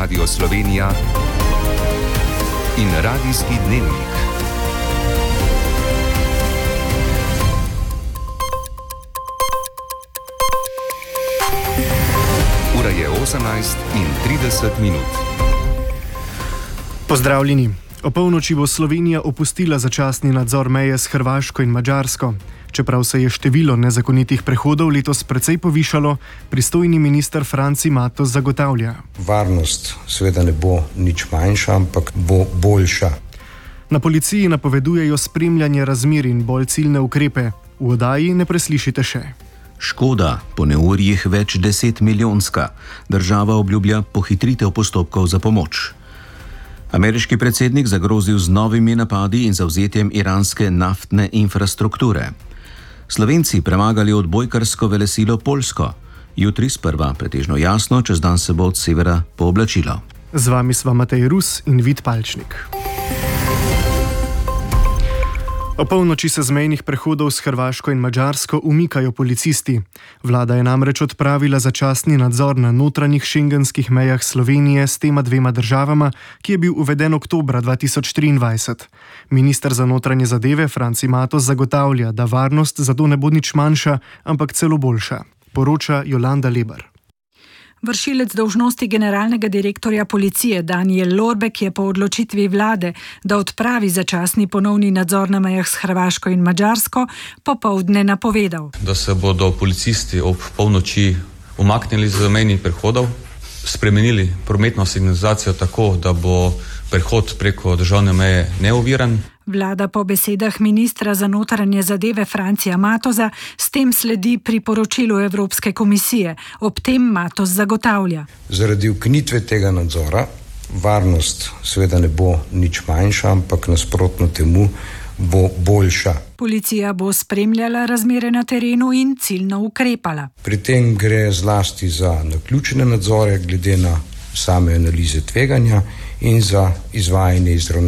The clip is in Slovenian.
Radio Slovenija in Radijski dnevnik. Ura je 18:30. Pozdravljeni. O polnoči bo Slovenija opustila začasni nadzor meje s Hrvaško in Madžarsko. Čeprav se je število nezakonitih prehodov letos precej povišalo, pristojni minister Franci Matos zagotavlja: varnost seveda ne bo nič manjša, ampak bo boljša. Na policiji napovedujejo spremljanje razmer in bolj ciljne ukrepe. V oddaji ne preslišite še. Škoda po neurjih več 10 milijonska. Država obljublja pohitritev postopkov za pomoč. Ameriški predsednik zagrozil z novimi napadi in zavzetjem iranske naftne infrastrukture. Slovenci premagali odbojkarsko velesilo Poljsko. Jutri sprva pretežno jasno, čez dan se bo od severa pooblačilo. Z vami sva Matej Rus in Vid Palčnik. O polnoči se z mejnih prehodov s Hrvaško in Madžarsko umikajo policisti. Vlada je namreč odpravila začasni nadzor na notranjih šengenskih mejah Slovenije s tema dvema državama, ki je bil uveden oktobra 2023. Minister za notranje zadeve Franci Matos zagotavlja, da varnost zato ne bo nič manjša, ampak celo boljša. Poroča Jolanda Lebar. Vršilec dolžnosti generalnega direktorja policije Danijel Lorbek je po odločitvi vlade, da odpravi začasni ponovni nadzor na mejah s Hrvaško in Madžarsko, popoldne napovedal, da se bodo policisti ob polnoči umaknili z mejnih prehodov, spremenili prometno signalizacijo tako, da bo prehod preko državne meje neoviran. Vlada po besedah ministra za notranje zadeve Francija Matoza s tem sledi priporočilu Evropske komisije. Ob tem Matos zagotavlja: zaradi ukinitve tega nadzora varnost seveda ne bo nič manjša, ampak nasprotno temu bo boljša. Policija bo spremljala razmere na terenu in ciljno ukrepala. Pri tem gre zlasti za naključne nadzore glede na same analize tveganja in za izvajanje izravnavanja